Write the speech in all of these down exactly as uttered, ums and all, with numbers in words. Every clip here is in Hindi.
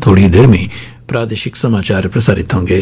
थोड़ी देर में प्रादेशिक समाचार प्रसारित होंगे।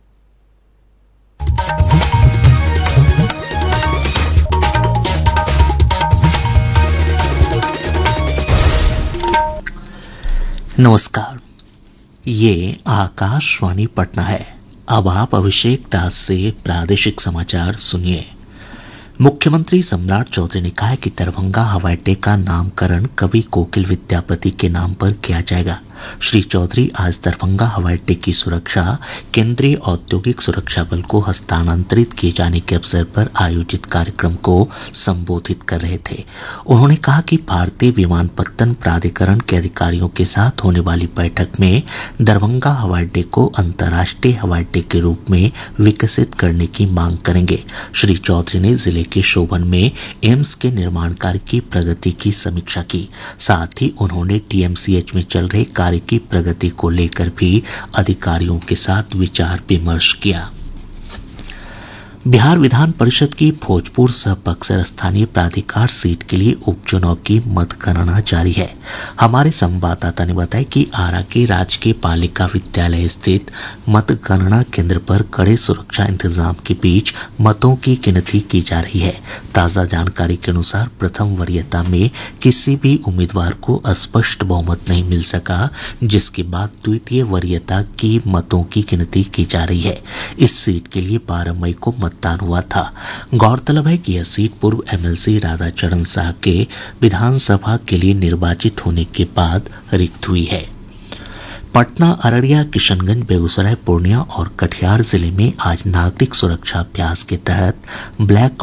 नमस्कार, ये आकाशवाणी पटना है। अब आप अभिषेक दास से प्रादेशिक समाचार सुनिए। मुख्यमंत्री सम्राट चौधरी ने कहा है कि दरभंगा हवाई अड्डे का नामकरण कवि कोकिल विद्यापति के नाम पर किया जाएगा। श्री चौधरी आज दरभंगा हवाई अड्डे की सुरक्षा केंद्रीय औद्योगिक सुरक्षा बल को हस्तांतरित किए जाने के अवसर पर आयोजित कार्यक्रम को संबोधित कर रहे थे। उन्होंने कहा कि भारतीय विमानपत्तन प्राधिकरण के अधिकारियों के साथ होने वाली बैठक में दरभंगा हवाई अड्डे को अंतर्राष्ट्रीय हवाई अड्डे के रूप में विकसित करने की मांग करेंगे। श्री चौधरी ने जिले के शोभन में एम्स के निर्माण कार्य की प्रगति की समीक्षा की। साथ ही उन्होंने टीएमसीएच में चल रहे कार्य की प्रगति को लेकर भी अधिकारियों के साथ विचार विमर्श किया। बिहार विधान परिषद की भोजपुर सह बक्सर स्थानीय प्राधिकार सीट के लिए उपचुनाव की मतगणना जारी है। हमारे संवाददाता ने बताया कि आरा के राजकीय बालिका विद्यालय स्थित मतगणना केंद्र पर कड़े सुरक्षा इंतजाम के बीच मतों की गिनती की जा रही है। ताजा जानकारी के अनुसार प्रथम वरीयता में किसी भी उम्मीदवार को स्पष्ट बहुमत नहीं मिल सका, जिसके बाद द्वितीय वरीयता की मतों की गिनती की जा रही है। इस सीट के लिए बारह मई को मतदान हुआ था। गौरतलब है कि यह सीट पूर्व एमएलसी राधाचरण शाह के विधानसभा के लिए निर्वाचित होने के बाद रिक्त हुई है। पटना, अररिया, किशनगंज, बेगूसराय, पूर्णिया और कटिहार जिले में आज नागरिक सुरक्षा अभ्यास के तहत ब्लैक